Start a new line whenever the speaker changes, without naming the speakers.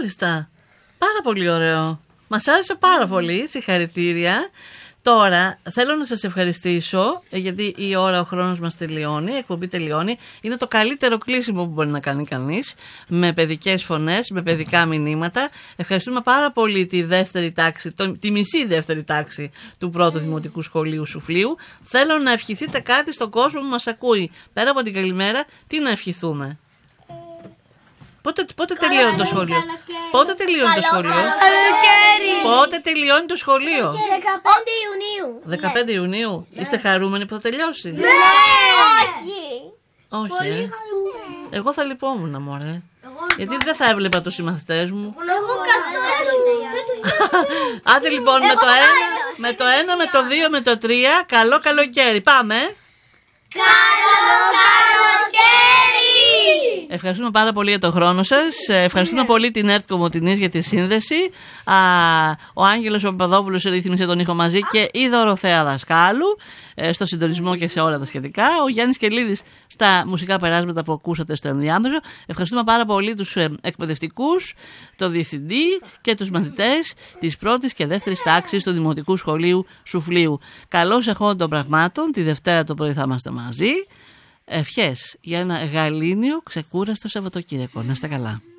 Μάλιστα. Πάρα πολύ ωραίο. Μας άρεσε πάρα πολύ. Συγχαρητήρια. Τώρα θέλω να σας ευχαριστήσω, γιατί η ώρα, ο χρόνος μας τελειώνει, η εκπομπή τελειώνει. Είναι το καλύτερο κλείσιμο που μπορεί να κάνει κανείς, με παιδικές φωνές, με παιδικά μηνύματα. Ευχαριστούμε πάρα πολύ τη δεύτερη τάξη, τη μισή δεύτερη τάξη του πρώτου Δημοτικού Σχολείου Σουφλίου. Θέλω να ευχηθείτε κάτι στον κόσμο που μας ακούει. Πέρα από την καλημέρα, τι να ευχηθούμε? Πότε τελειώνει το σχολείο? Πότε τελειώνει το σχολείο? Πότε τελειώνει το σχολείο?
15 Ιουνίου.
15 Ιουνίου. Είστε χαρούμενοι που θα τελειώσει?
Ναι.
Όχι. Εγώ θα λυπόμουν, μωρέ. Γιατί δεν θα έβλεπα τους συμμαθητές μου.
Εγώ καθόλου.
Άντε λοιπόν, με το 1, με το 2, με το 3. Καλό καλοκαίρι. Πάμε.
Καλό καλοκαίρι.
Ευχαριστούμε πάρα πολύ για τον χρόνο σας. Ευχαριστούμε πολύ την ΕΡΤ Κομοτηνής για τη σύνδεση. Ο Άγγελος Παπαδόπουλος ρύθμισε τον ήχο μαζί και η Δωροθέα Δασκάλου στο συντονισμό και σε όλα τα σχετικά. Ο Γιάννης Κελίδης στα μουσικά περάσματα που ακούσατε στο ενδιάμεσο. Ευχαριστούμε πάρα πολύ τους εκπαιδευτικούς, τον διευθυντή και τους μαθητές της πρώτης και δεύτερης τάξης του Δημοτικού Σχολείου Σουφλίου. Καλώς εχόντων των πραγμάτων. Τη Δευτέρα το πρωί θα είμαστε μαζί. Ευχές για ένα γαλήνιο ξεκούραστο Σαββατοκύριακο. Να είστε καλά.